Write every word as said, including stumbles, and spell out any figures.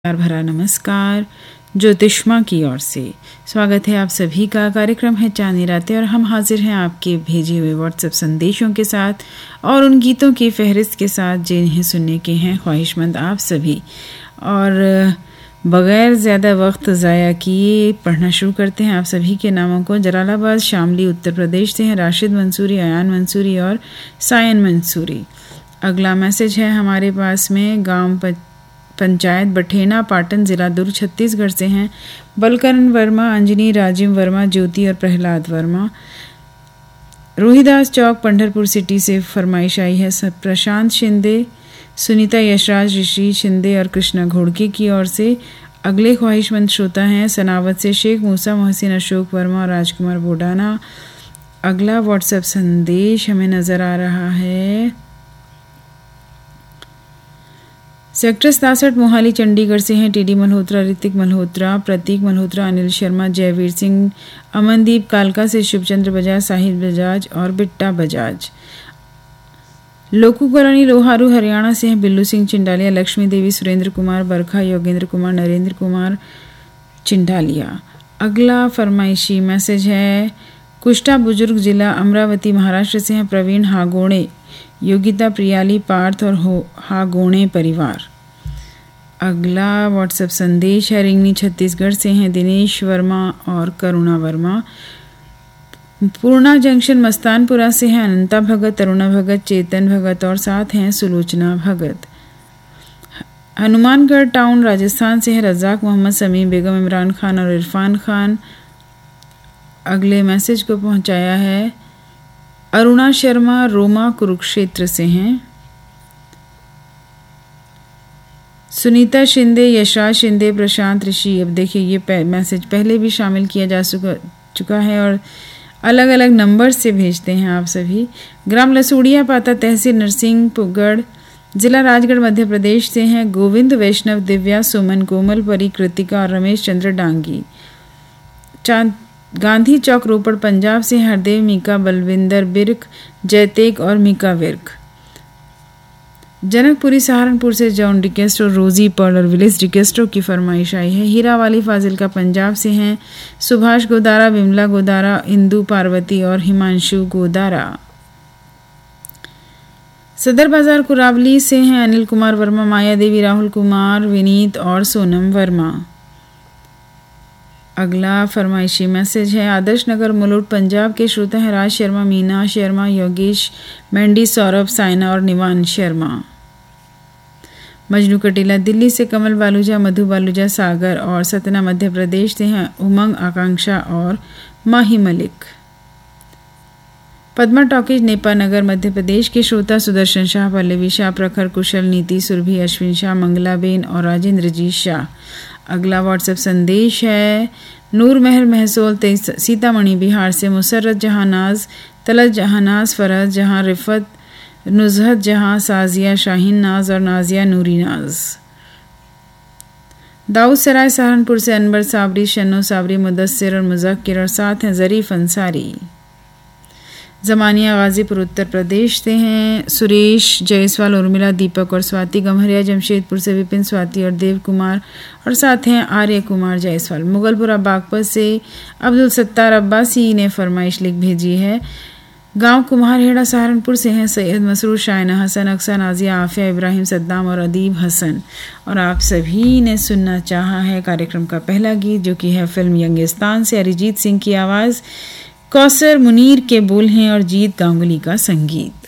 प्यार भरा नमस्कार ज्योतिष्मा की ओर से स्वागत है आप सभी का। कार्यक्रम है चांदनी रातें और हम हाजिर हैं आपके भेजे हुए व्हाट्सएप संदेशों के साथ और उन गीतों की फहरिस्त के साथ जिन्हें सुनने के हैं ख्वाहिशमंद आप सभी। और बगैर ज़्यादा वक्त ज़ाया किए पढ़ना शुरू करते हैं आप सभी के नामों को। जलालाबाद शामली उत्तर प्रदेश से हैं राशिद मंसूरी, अयान मंसूरी और सायन मंसूरी। अगला मैसेज है हमारे पास में गांव पंचायत बठेना पाटन जिला दुर्ग छत्तीसगढ़ से हैं बलकरण वर्मा, अंजनी, राजीव वर्मा, ज्योति और प्रहलाद वर्मा। रोहिदास चौक पंढरपुर सिटी से फरमाइश आई है सब प्रशांत शिंदे, सुनीता यशराज, ऋषि शिंदे और कृष्णा घोड़के की ओर से। अगले ख्वाहिशमंद श्रोता हैं सनावत से शेख मूसा, मोहसिन, अशोक वर्मा और राजकुमार बोडाना। अगला व्हाट्सएप संदेश हमें नज़र आ रहा है सेक्टर सतासठ मोहाली चंडीगढ़ से हैं टीडी मल्होत्रा, ऋतिक मल्होत्रा, प्रतीक मल्होत्रा, अनिल शर्मा, जयवीर सिंह, अमनदीप कालका से शिवचंद्र बजाज, साहिल बजाज और बिट्टा बजाज। लोकू कॉलोनी लोहारू हरियाणा से हैं बिल्लू सिंह चिंडालिया, लक्ष्मी देवी, सुरेंद्र कुमार बरखा, योगेंद्र कुमार, नरेंद्र कुमार चिंडालिया। अगला फरमाइशी मैसेज है कुष्टा बुजुर्ग जिला अमरावती महाराष्ट्र से हैं प्रवीण हागोणे, योगिता, प्रियाली, पार्थ और हो हागोणे परिवार। अगला व्हाट्सएप संदेश है रिंगनी छत्तीसगढ़ से हैं दिनेश वर्मा और करुणा वर्मा। पूर्णा जंक्शन मस्तानपुरा से हैं अनंता भगत, तरुणा भगत, चेतन भगत और साथ हैं सुलोचना भगत। हनुमानगढ़ टाउन राजस्थान से हैं रजाक मोहम्मद, समीम बेगम, इमरान खान और इरफान खान। अगले मैसेज को पहुंचाया है अरुणा शर्मा, रोमा कुरुक्षेत्र से हैं। सुनीता शिंदे, यशराज शिंदे, प्रशांत, ऋषि। अब देखिए ये मैसेज पहले भी शामिल किया जा चुका है और अलग अलग नंबर से भेजते हैं आप सभी। ग्राम लसूड़िया पाता, तहसील नरसिंहगढ़, जिला राजगढ़, मध्य प्रदेश से हैं गोविंद, वैष्णव, दिव्या, सुमन, कोमल, परी, कृतिका और रमेश चंद्र डांगी। चांद गांधी चौक रोपड़ पंजाब से हरदेव, मीका, बलविंदर बिर्क, जयतेक और मीका विर्क। जनकपुरी सहारनपुर से जॉन डिकेस्ट्रो, रोजी पर्ल और विलिस डिकेस्ट्रो की फरमाइश आई है। हीरा वाली फाजिलका पंजाब से हैं सुभाष गोदारा, विमला गोदारा, इंदु पार्वती और हिमांशु गोदारा। सदर बाजार कुरावली से हैं अनिल कुमार वर्मा, माया देवी, राहुल कुमार, विनीत और सोनम वर्मा। अगला फरमाइशी मैसेज है आदर्श नगर मुलुट पंजाब के श्रोता हैं राज शर्मा, मीना शर्मा, योगेश मेंडी, सौरभ, साइना और निवान शर्मा। मजनू कटीला दिल्ली से कमल बालूजा, मधु बालूजा, सागर और सतना मध्य प्रदेश से हैं उमंग, आकांक्षा और माही मलिक। पद्मा टॉकीज नेपा नगर मध्य प्रदेश के श्रोता सुदर्शन शाह, पल्लवी शाह, प्रखर कुशल, नीति सुरभि, अश्विन शाह, मंगलाबेन और राजेंद्र जी शाह। अगला व्हाट्सएप संदेश है नूर महर महसोल सीतामढ़ी बिहार से मुसर्रत जहां नाज, तलत जहां नाज, फरहत जहां, रिफत, नुजहत जहां, साजिया, शाहीन नाज और नाजिया नूरी नाज। दाऊद सराय सहारनपुर से अनवर साबरी, शन्नो साबरी, मुदस्सिर और मुजक्किर और साथ हैं जरीफ अंसारी। जमानिया गाजीपुर उत्तर प्रदेश से हैं सुरेश जायसवाल, उर्मिला, दीपक और स्वाति। गम्हरिया जमशेदपुर से विपिन, स्वाति और देव कुमार और साथ हैं आर्य कुमार जायसवाल। मुगलपुरा बागपत से अब्दुल सत्तार अब्बासी ने फरमाइश लिख भेजी है। गांव कुम्हारहेड़ा सहारनपुर से हैं सैयद मसरूर, शायना हसन, अक्सा, नाजिया, आफिया, इब्राहिम, सद्दाम और अदीब हसन। और आप सभी ने सुनना चाहा है कार्यक्रम का पहला गीत जो कि है फिल्म यंगिस्तान से अरिजीत सिंह की आवाज़, कौसर मुनीर के बोल हैं और जीत गांगुली का संगीत।